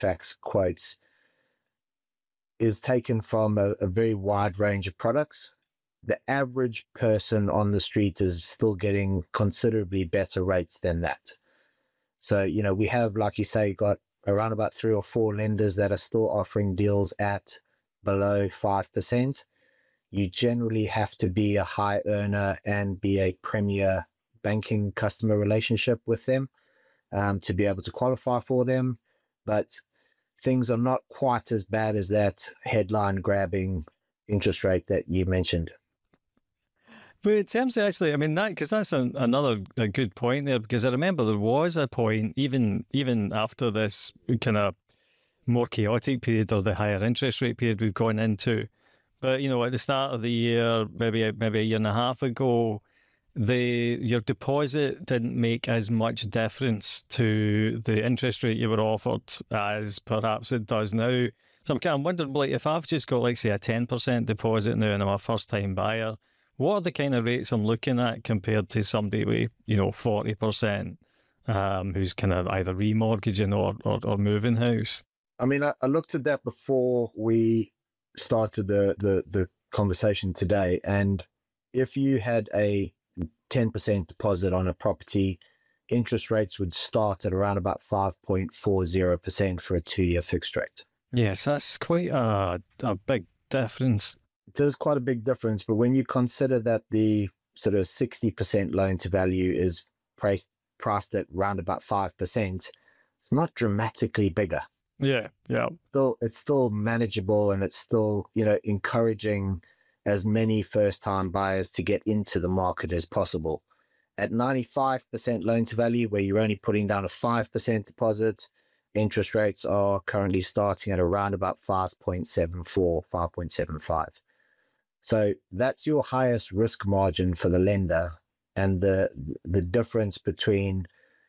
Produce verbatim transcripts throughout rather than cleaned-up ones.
Halifax quotes is taken from a, a very wide range of products. The average person on the street is still getting considerably better rates than that. So, you know, we have, like you say, got around about three or four lenders that are still offering deals at below five percent. You generally have to be a high earner and be a premier banking customer relationship with them um, to be able to qualify for them. But things are not quite as bad as that headline grabbing interest rate that you mentioned. But in terms of actually, I mean, that, because that's a, another a good point there, because I remember there was a point, even even after this kind of more chaotic period or the higher interest rate period we've gone into. But, you know, at the start of the year, maybe maybe a year and a half ago, the your deposit didn't make as much difference to the interest rate you were offered as perhaps it does now. So I'm kind of wondering, like, if I've just got, like, say, a ten percent deposit now and I'm a first-time buyer, what are the kind of rates I'm looking at compared to somebody with, you know, forty percent um, who's kind of either remortgaging or, or, or moving house? I mean, I, I looked at that before we started the, the, the conversation today. And if you had a ten percent deposit on a property, interest rates would start at around about five point four zero percent for a two-year fixed rate. Yes, that's quite a, a big difference. It is quite a big difference, but when you consider that the sort of sixty percent loan to value is priced, priced at around about five percent, it's not dramatically bigger. Yeah, yeah. Still, it's still manageable, and it's still, you know, encouraging as many first-time buyers to get into the market as possible. At ninety-five percent loan to value, where you're only putting down a five percent deposit, interest rates are currently starting at around about five point seven four, five point seven five. So that's your highest risk margin for the lender, and the the difference between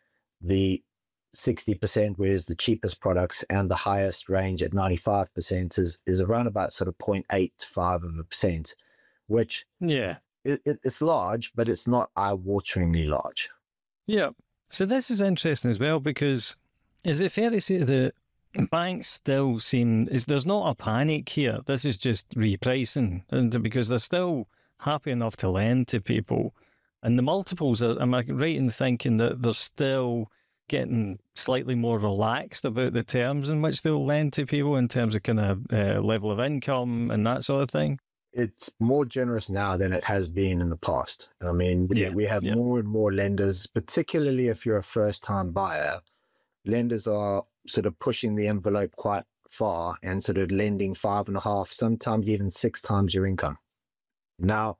the sixty percent, whereas the cheapest products, and the highest range at ninety-five percent is, is around about sort of zero point eight five of a percent, which yeah, it, it, it's large, but it's not eye-wateringly large. Yeah. So this is interesting as well, because is it fair to say that banks still seem, is there's not a panic here? This is just repricing, isn't it? Because they're still happy enough to lend to people. And the multiples are, am I right in thinking that they're still getting slightly more relaxed about the terms in which they'll lend to people in terms of kind of uh, level of income and that sort of thing? It's more generous now than it has been in the past. I mean, we, Yeah, we have yeah. more and more lenders, particularly if you're a first-time buyer. Lenders are sort of pushing the envelope quite far and sort of lending five and a half, sometimes even six times your income. Now,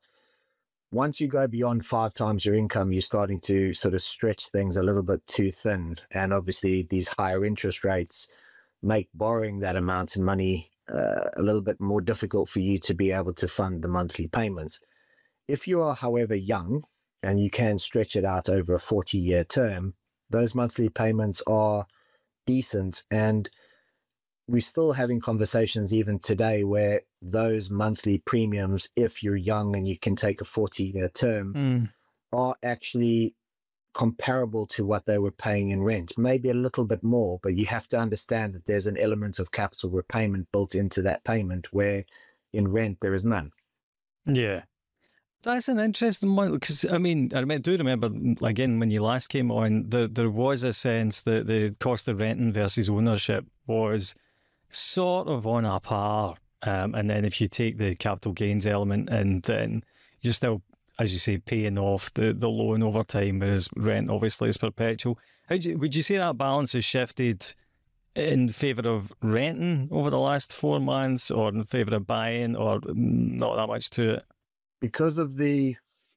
once you go beyond five times your income, you're starting to sort of stretch things a little bit too thin. And obviously, these higher interest rates make borrowing that amount of money uh, a little bit more difficult for you to be able to fund the monthly payments. If you are, however, young and you can stretch it out over a forty-year term, those monthly payments are decent. And we're still having conversations even today where those monthly premiums, if you're young and you can take a forty-year term, Mm. are actually comparable to what they were paying in rent, maybe a little bit more, but you have to understand that there's an element of capital repayment built into that payment, where in rent there is none. Yeah. That's an interesting one, because, I mean, I rem- do remember, again, when you last came on, there, there was a sense that the cost of renting versus ownership was sort of on a par. Um, and then if you take the capital gains element, and then you're still, as you say, paying off the, the loan over time, whereas rent obviously is perpetual. How do you, would you say that balance has shifted in favour of renting over the last four months, or in favour of buying, or not that much to it? Because of the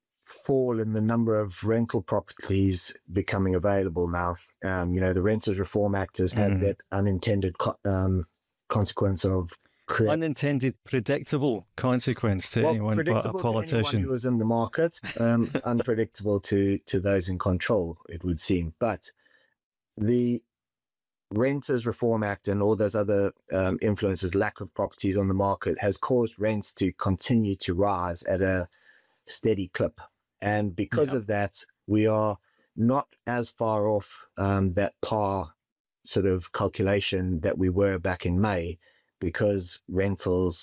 fall in the number of rental properties becoming available now, um, you know, the Renters Reform Act has had Mm. that unintended co- um, consequence of creating Unintended, predictable consequence to well, anyone but a predictable to anyone politician. who was in the market, um, unpredictable to to those in control, it would seem. But the Renters Reform Act and all those other um, influences, lack of properties on the market, has caused rents to continue to rise at a steady clip. And because Yeah. of that, we are not as far off um, that par sort of calculation that we were back in May, because rentals